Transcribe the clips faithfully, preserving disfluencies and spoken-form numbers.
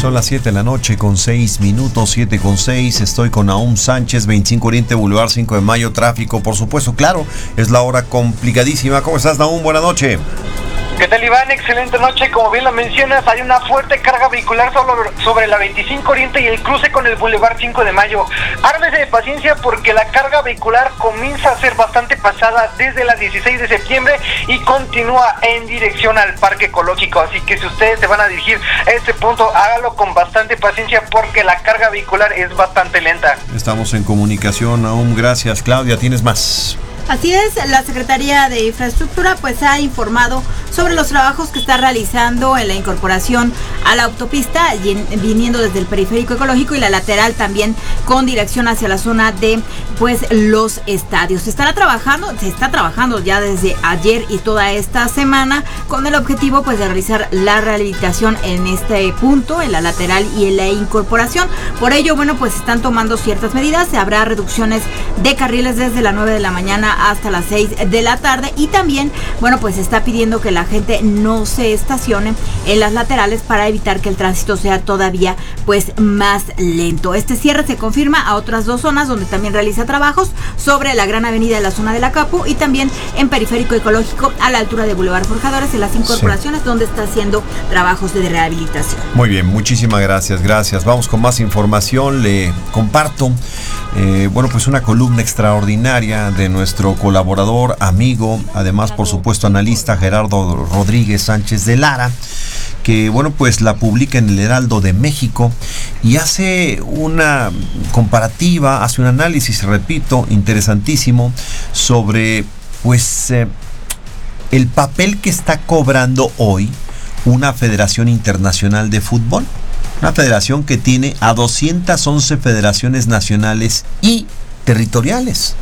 Son las siete de la noche con seis minutos, siete con seis. Estoy con Nahum Sánchez, veinticinco Oriente Boulevard, cinco de mayo, tráfico, por supuesto, claro, es la hora complicadísima. ¿Cómo estás, Nahum? Buenas noches. ¿Qué tal, Iván? Excelente noche. Como bien lo mencionas, hay una fuerte carga vehicular sobre, sobre la veinticinco Oriente y el cruce con el Boulevard cinco de mayo. Ármese de paciencia porque la carga vehicular comienza a ser bastante pasada desde la dieciséis de septiembre y continúa en dirección al Parque Ecológico. Así que si ustedes se van a dirigir a este punto, hágalo con bastante paciencia porque la carga vehicular es bastante lenta. Estamos en comunicación, Nahum. Gracias. Claudia, ¿tienes más? Así es, la Secretaría de Infraestructura pues ha informado sobre los trabajos que está realizando en la incorporación a la autopista viniendo desde el periférico ecológico y la lateral también con dirección hacia la zona de pues los estadios. Se estará trabajando, se está trabajando ya desde ayer y toda esta semana con el objetivo pues de realizar la rehabilitación en este punto, en la lateral y en la incorporación. Por ello, bueno, pues están tomando ciertas medidas, habrá reducciones de carriles desde las nueve de la mañana hasta las seis de la tarde y también, bueno, pues está pidiendo que la gente no se estacione en las laterales para evitar que el tránsito sea todavía pues más lento. Este cierre se confirma a otras dos zonas donde también realiza trabajos sobre la gran avenida de la zona de la Capu y también en periférico ecológico a la altura de Boulevard Forjadores en las incorporaciones sí, donde está haciendo trabajos de rehabilitación. Muy bien, muchísimas gracias, gracias. Vamos con más información. Le comparto eh, bueno, pues una columna extraordinaria de nuestro colaborador, amigo, además por supuesto analista Gerardo Rodríguez Sánchez de Lara, que bueno pues la publica en el Heraldo de México y hace una comparativa, hace un análisis, repito, interesantísimo sobre pues eh, el papel que está cobrando hoy una Federación Internacional de Fútbol, una federación que tiene a doscientas once federaciones nacionales y territoriales.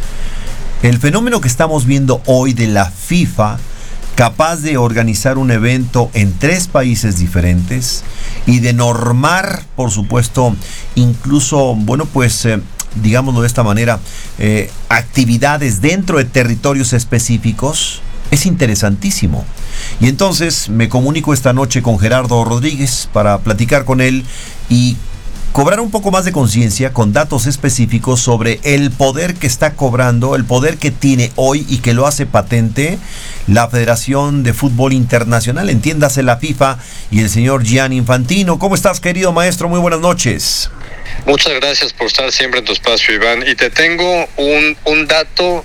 El fenómeno que estamos viendo hoy de la FIFA, capaz de organizar un evento en tres países diferentes y de normar, por supuesto, incluso, bueno, pues, eh, digámoslo de esta manera, eh, actividades dentro de territorios específicos, es interesantísimo. Y entonces me comunico esta noche con Gerardo Rodríguez para platicar con él y cobrar un poco más de conciencia con datos específicos sobre el poder que está cobrando, el poder que tiene hoy y que lo hace patente la Federación de Fútbol Internacional, entiéndase la FIFA, y el señor Gianni Infantino. ¿Cómo estás, querido maestro? Muy buenas noches. Muchas gracias por estar siempre en tu espacio, Iván. Y te tengo un, un dato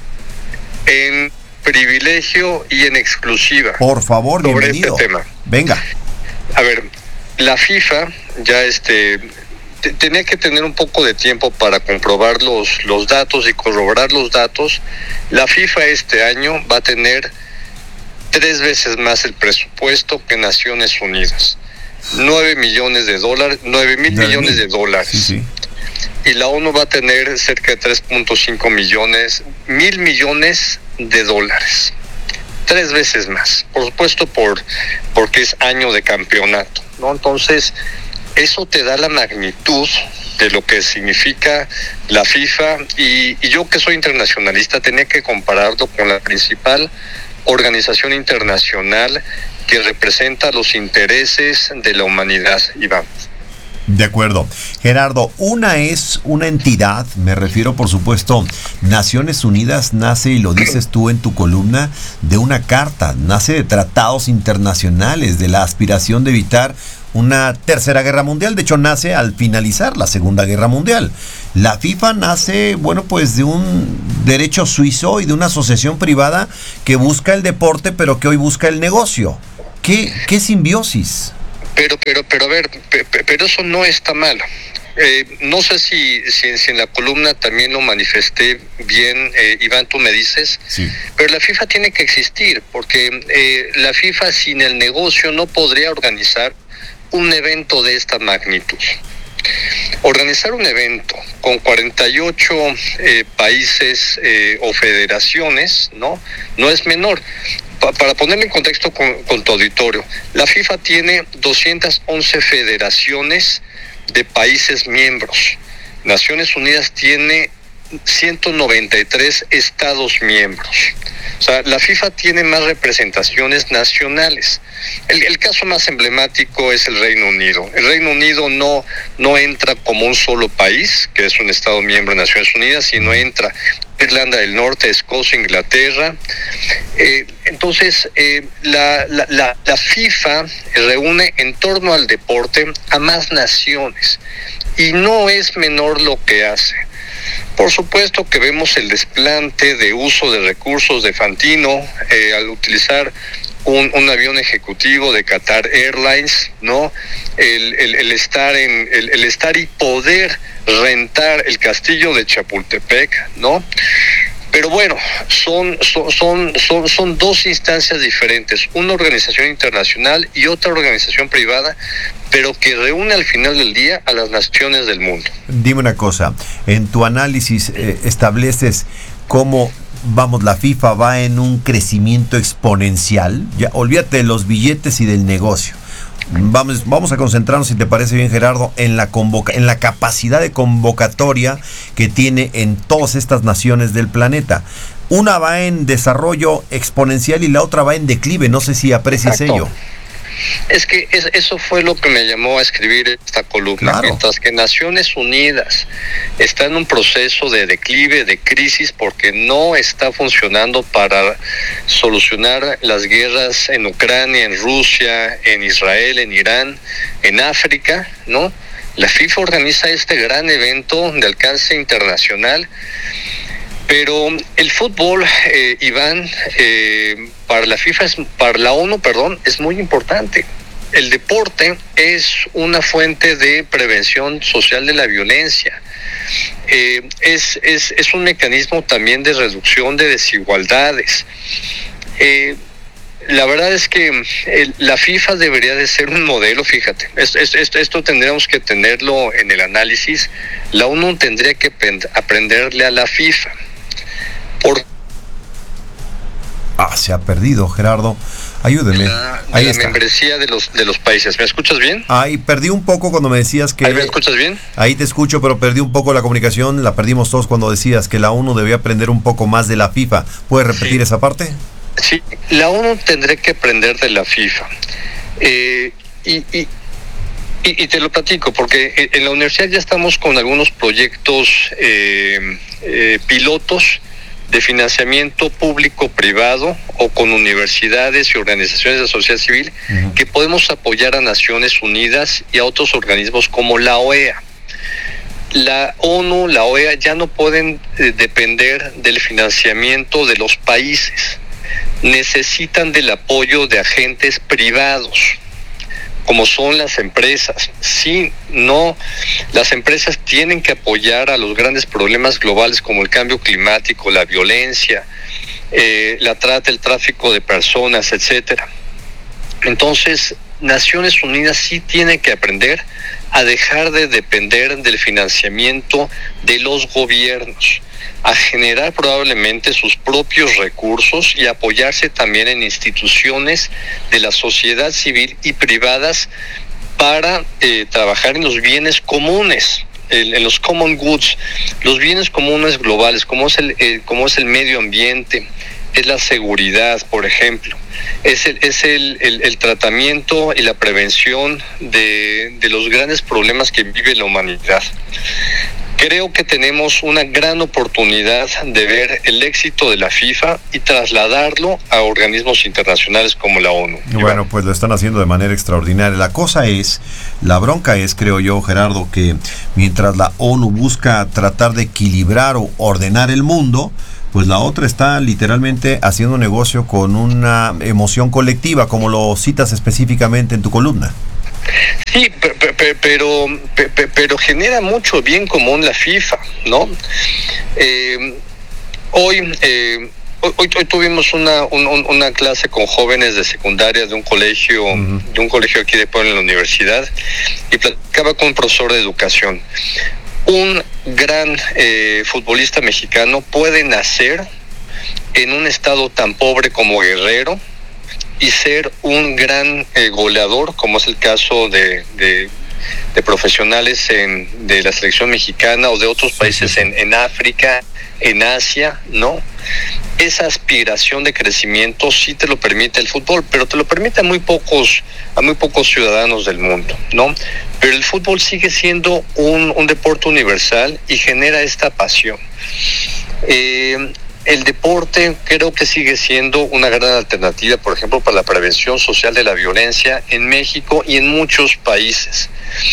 en privilegio y en exclusiva. Por favor, sobre bienvenido. Este tema. Venga. A ver, la FIFA ya este... tenía que tener un poco de tiempo para comprobar los, los datos y corroborar los datos. La FIFA este año va a tener tres veces más el presupuesto que Naciones Unidas. Nueve millones de dólares, nueve mil millones de dólares. Sí, sí. Y la ONU va a tener cerca de tres punto cinco millones, mil millones de dólares. Tres veces más. Por supuesto, por porque es año de campeonato, ¿no? Entonces, eso te da la magnitud de lo que significa la FIFA y, y yo que soy internacionalista tenía que compararlo con la principal organización internacional que representa los intereses de la humanidad, Iván. De acuerdo. Gerardo, una es una entidad, me refiero por supuesto, Naciones Unidas nace, y lo dices tú en tu columna, de una carta, nace de tratados internacionales, de la aspiración de evitar una tercera guerra mundial. De hecho, nace al finalizar la Segunda Guerra Mundial. La FIFA nace, bueno, pues de un derecho suizo y de una asociación privada que busca el deporte, pero que hoy busca el negocio. ¿Qué, qué simbiosis? Pero, pero, pero a ver, pero eso no está mal. Eh, no sé si, si, si en la columna también lo manifesté bien, eh, Iván, tú me dices, sí. Pero la FIFA tiene que existir, porque eh, la FIFA sin el negocio no podría organizar un evento de esta magnitud. Organizar un evento con cuarenta y ocho eh, países eh, o federaciones, ¿no? No es menor. Pa- para ponerlo en contexto con, con tu auditorio, la FIFA tiene doscientas once federaciones de países miembros. Naciones Unidas tiene ciento noventa y tres estados miembros. O sea, la FIFA tiene más representaciones nacionales. El, el caso más emblemático es el Reino Unido. El Reino Unido no, no entra como un solo país, que es un estado miembro de Naciones Unidas, sino entra Irlanda del Norte, Escocia, Inglaterra. Eh, entonces, eh, la, la, la, la FIFA reúne en torno al deporte a más naciones y no es menor lo que hace. Por supuesto que vemos el desplante de uso de recursos de Fantino eh, al utilizar un, un avión ejecutivo de Qatar Airlines, ¿no? El, el, el estar en el, el estar y poder rentar el castillo de Chapultepec, ¿no? Pero bueno, son, son, son, son, son dos instancias diferentes, una organización internacional y otra organización privada, pero que reúne al final del día a las naciones del mundo. Dime una cosa, en tu análisis eh, estableces cómo, vamos, la FIFA va en un crecimiento exponencial. Ya, olvídate de los billetes y del negocio. Vamos, vamos a concentrarnos, si te parece bien, Gerardo, en la convoca, en la capacidad de convocatoria que tiene en todas estas naciones del planeta. Una va en desarrollo exponencial y la otra va en declive. No sé si aprecias ello. Es que es, eso fue lo que me llamó a escribir esta columna. Claro. Mientras que Naciones Unidas está en un proceso de declive, de crisis, porque no está funcionando para solucionar las guerras en Ucrania, en Rusia, en Israel, en Irán, en África, ¿no? La FIFA organiza este gran evento de alcance internacional. Pero el fútbol, eh, Iván, eh, para la FIFA, es, para la ONU, perdón, es muy importante. El deporte es una fuente de prevención social de la violencia. Eh, es, es, es un mecanismo también de reducción de desigualdades. Eh, la verdad es que el, la FIFA debería de ser un modelo, fíjate. Es, es, esto, esto tendríamos que tenerlo en el análisis. La ONU tendría que aprenderle a la FIFA. Por... Ah, se ha perdido, Gerardo. Ayúdeme. La, de Ahí la está. membresía de los de los países. ¿Me escuchas bien? Ahí perdí un poco cuando me decías que... ¿Ahí me escuchas bien? Ahí te escucho, pero perdí un poco la comunicación. La perdimos todos cuando decías que la ONU debía aprender un poco más de la FIFA. ¿Puedes repetir sí. esa parte? Sí, la ONU tendría que aprender de la FIFA. Eh, y... y Y, y te lo platico, porque en la universidad ya estamos con algunos proyectos eh, eh, pilotos de financiamiento público-privado o con universidades y organizaciones de la sociedad civil uh-huh. que podemos apoyar a Naciones Unidas y a otros organismos como la O E A. La ONU, la O E A ya no pueden eh, depender del financiamiento de los países. Necesitan del apoyo de agentes privados, como son las empresas. Sí, no, las empresas tienen que apoyar a los grandes problemas globales como el cambio climático, la violencia, eh, la trata, el tráfico de personas, etcétera. Entonces, Naciones Unidas sí tiene que aprender a dejar de depender del financiamiento de los gobiernos, a generar probablemente sus propios recursos y apoyarse también en instituciones de la sociedad civil y privadas para eh, trabajar en los bienes comunes, en, en los common goods, los bienes comunes globales, como es el, eh, como es el medio ambiente, es la seguridad, por ejemplo, es el, es el, el, el tratamiento y la prevención de, de los grandes problemas que vive la humanidad. Creo que tenemos una gran oportunidad de ver el éxito de la FIFA y trasladarlo a organismos internacionales como la ONU. Bueno, pues lo están haciendo de manera extraordinaria. La cosa es, la bronca es, creo yo, Gerardo, que mientras la ONU busca tratar de equilibrar o ordenar el mundo, pues la otra está literalmente haciendo negocio con una emoción colectiva, como lo citas específicamente en tu columna. Sí, pero, pero, pero genera mucho bien común la FIFA, ¿no? Eh, hoy, eh, hoy, hoy tuvimos una, un, una clase con jóvenes de secundaria de un colegio, uh-huh. de un colegio aquí de Puebla en la universidad, y platicaba con un profesor de educación. Un gran eh, futbolista mexicano puede nacer en un estado tan pobre como Guerrero y ser un gran eh, goleador, como es el caso de, de, de profesionales en, de la selección mexicana o de otros países en, en África, en Asia, ¿no? Esa aspiración de crecimiento sí te lo permite el fútbol, pero te lo permite a muy pocos, a muy pocos ciudadanos del mundo, ¿no? Pero el fútbol sigue siendo un, un deporte universal y genera esta pasión. Eh, el deporte creo que sigue siendo una gran alternativa, por ejemplo, para la prevención social de la violencia en México y en muchos países.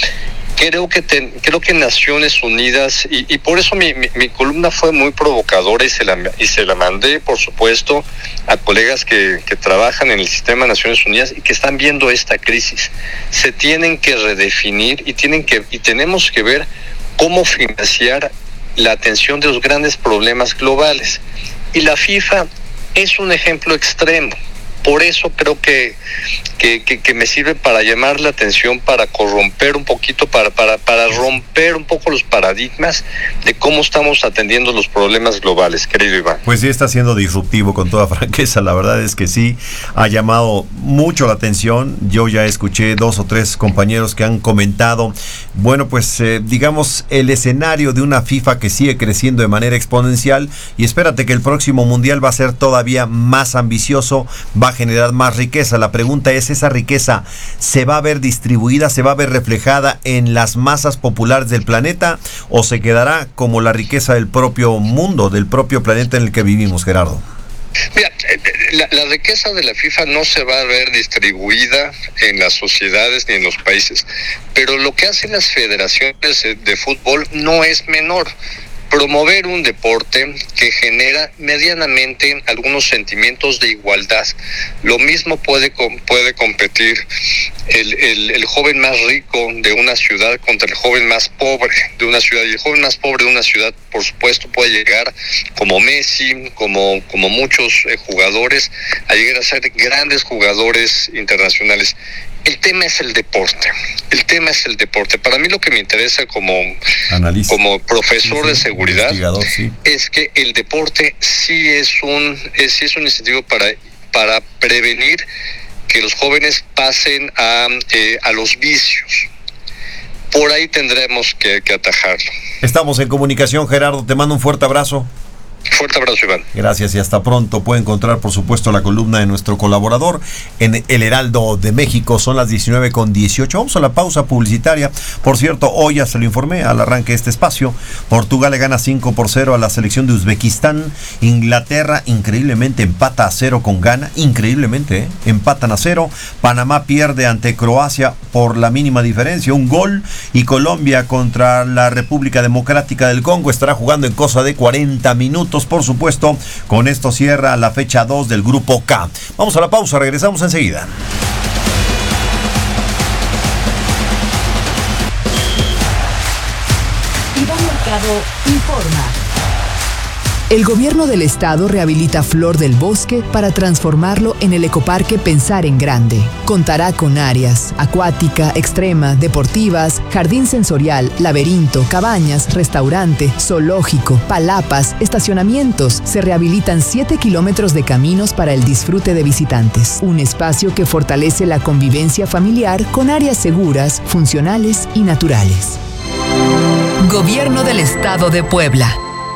Creo que ten, creo que Naciones Unidas, y, y por eso mi, mi, mi columna fue muy provocadora y se la, y se la mandé, por supuesto, a colegas que, que trabajan en el sistema de Naciones Unidas y que están viendo esta crisis. Se tienen que redefinir y, tienen que, y tenemos que ver cómo financiar la atención de los grandes problemas globales. Y la FIFA es un ejemplo extremo. Por eso creo que, que, que, que me sirve para llamar la atención, para corromper un poquito, para, para, para romper un poco los paradigmas de cómo estamos atendiendo los problemas globales, querido Iván. Pues sí, está siendo disruptivo, con toda franqueza. La verdad es que sí, ha llamado mucho la atención. Yo ya escuché dos o tres compañeros que han comentado, bueno, pues eh, digamos, el escenario de una FIFA que sigue creciendo de manera exponencial, y espérate que el próximo Mundial va a ser todavía más ambicioso, va a generar más riqueza. La pregunta es, ¿esa riqueza se va a ver distribuida, se va a ver reflejada en las masas populares del planeta, o se quedará como la riqueza del propio mundo, del propio planeta en el que vivimos, Gerardo? Mira, la, la riqueza de la FIFA no se va a ver distribuida en las sociedades ni en los países, pero lo que hacen las federaciones de fútbol no es menor. Promover un deporte que genera medianamente algunos sentimientos de igualdad. Lo mismo puede, puede competir el, el, el joven más rico de una ciudad contra el joven más pobre de una ciudad. Y el joven más pobre de una ciudad, por supuesto, puede llegar, como Messi, como, como muchos eh, jugadores, a llegar a ser grandes jugadores internacionales. El tema es el deporte. El tema es el deporte. Para mí lo que me interesa como, como profesor sí, sí, de seguridad sí. es que el deporte sí es un es, sí es un incentivo para, para prevenir que los jóvenes pasen a, eh, a los vicios. Por ahí tendremos que, que atajarlo. Estamos en comunicación, Gerardo. Te mando un fuerte abrazo. Fuerte abrazo, Iván. Gracias y hasta pronto. Puede encontrar, por supuesto, la columna de nuestro colaborador en El Heraldo de México. Son las diecinueve con dieciocho. Vamos a la pausa publicitaria. Por cierto, hoy ya se lo informé al arranque de este espacio. Portugal le gana cinco por cero a la selección de Uzbekistán. Inglaterra increíblemente empata a cero con Ghana. Increíblemente, ¿eh? Empatan a cero. Panamá pierde ante Croacia por la mínima diferencia, un gol. Y Colombia contra la República Democrática del Congo estará jugando en cosa de cuarenta minutos. Por supuesto, con esto cierra la fecha dos del Grupo K. Vamos a la pausa, regresamos enseguida. Iván Mercado informa. El gobierno del estado rehabilita Flor del Bosque para transformarlo en el ecoparque Pensar en Grande. Contará con áreas acuática, extrema, deportivas, jardín sensorial, laberinto, cabañas, restaurante, zoológico, palapas, estacionamientos. Se rehabilitan siete kilómetros de caminos para el disfrute de visitantes. Un espacio que fortalece la convivencia familiar con áreas seguras, funcionales y naturales. Gobierno del Estado de Puebla.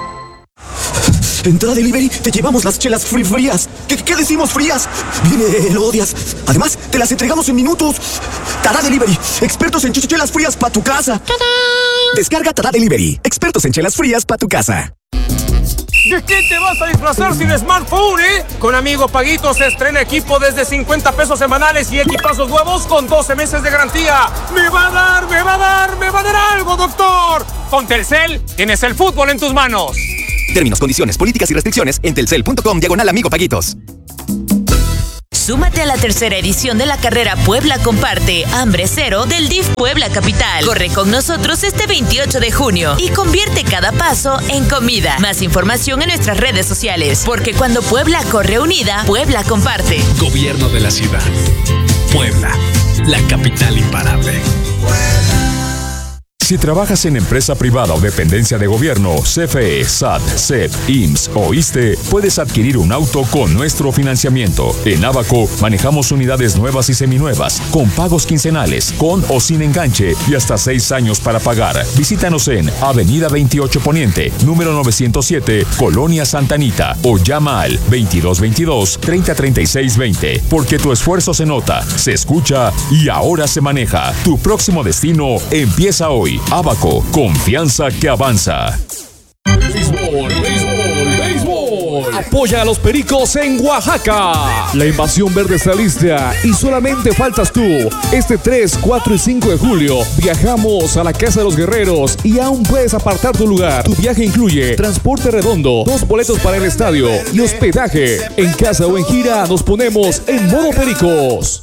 En Tara Delivery te llevamos las chelas frí frías. ¿Qué, ¿Qué decimos frías? Viene, lo odias. Además, te las entregamos en minutos. Tara Delivery, expertos en chelas frías para tu casa. ¡Tadán! Descarga Tara Delivery, expertos en chelas frías para tu casa. ¿De qué te vas a disfrazar sin smartphone, eh? Con Amigo Paguitos se estrena equipo desde cincuenta pesos semanales y equipazos nuevos con doce meses de garantía. ¡Me va a dar, me va a dar, me va a dar algo, doctor! Con Telcel tienes el fútbol en tus manos. Términos, condiciones, políticas y restricciones en telcel.com diagonal Amigo Paguitos. Súmate a la tercera edición de la carrera Puebla Comparte Hambre Cero del D I F Puebla Capital. Corre con nosotros este veintiocho de junio y convierte cada paso en comida. Más información en nuestras redes sociales, porque cuando Puebla corre unida, Puebla comparte. Gobierno de la ciudad. Puebla, la capital imparable. Si trabajas en empresa privada o dependencia de gobierno, C F E, S A T, C E P, I M S S o I S S S T E, puedes adquirir un auto con nuestro financiamiento. En Abaco manejamos unidades nuevas y seminuevas, con pagos quincenales, con o sin enganche y hasta seis años para pagar. Visítanos en Avenida veintiocho Poniente, número novecientos siete, Colonia Santa Anita, o llama al veintidós veintidós, treinta treinta y seis veinte, porque tu esfuerzo se nota, se escucha y ahora se maneja. Tu próximo destino empieza hoy. Abaco, confianza que avanza. Béisbol, béisbol, béisbol. Apoya a los Pericos en Oaxaca. La invasión verde está lista y solamente faltas tú. Este tres, cuatro y cinco de julio viajamos a la Casa de los Guerreros y aún puedes apartar tu lugar. Tu viaje incluye transporte redondo, dos boletos para el estadio y hospedaje. En casa o en gira nos ponemos en modo Pericos.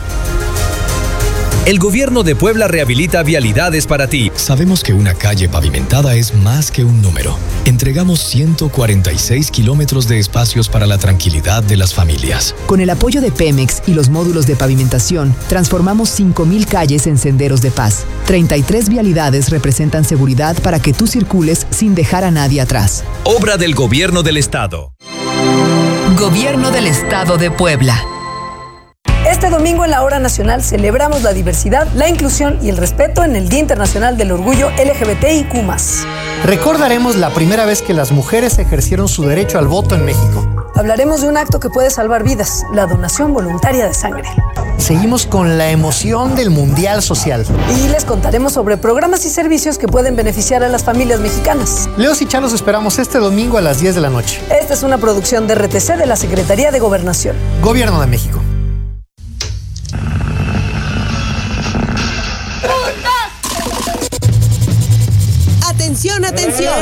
El gobierno de Puebla rehabilita vialidades para ti. Sabemos que una calle pavimentada es más que un número. Entregamos ciento cuarenta y seis kilómetros de espacios para la tranquilidad de las familias. Con el apoyo de Pemex y los módulos de pavimentación, transformamos cinco mil calles en senderos de paz. treinta y tres vialidades representan seguridad para que tú circules sin dejar a nadie atrás. Obra del Gobierno del Estado. Gobierno del Estado de Puebla. Este domingo en la Hora Nacional celebramos la diversidad, la inclusión y el respeto en el Día Internacional del Orgullo L G B T I Q más. Recordaremos la primera vez que las mujeres ejercieron su derecho al voto en México. Hablaremos de un acto que puede salvar vidas, la donación voluntaria de sangre. Seguimos con la emoción del Mundial Social. Y les contaremos sobre programas y servicios que pueden beneficiar a las familias mexicanas. Leos y Chá los esperamos este domingo a las diez de la noche. Esta es una producción de R T C de la Secretaría de Gobernación. Gobierno de México. Atención, atención.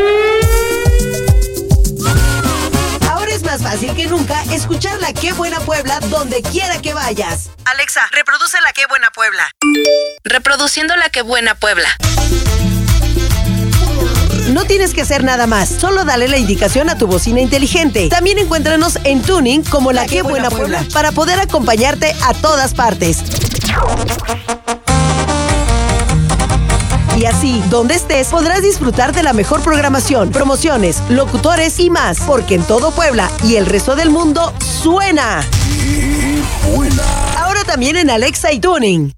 Ahora es más fácil que nunca escuchar la Qué Buena Puebla donde quiera que vayas. Alexa, reproduce la Qué Buena Puebla. Reproduciendo la Qué Buena Puebla. No tienes que hacer nada más, solo dale la indicación a tu bocina inteligente. También encuéntranos en Tuning como La, la Qué Buena, Buena Puebla, Puebla para poder acompañarte a todas partes. Y así, donde estés, podrás disfrutar de la mejor programación, promociones, locutores y más, porque en todo Puebla y el resto del mundo suena. Ahora también en Alexa y Tuning.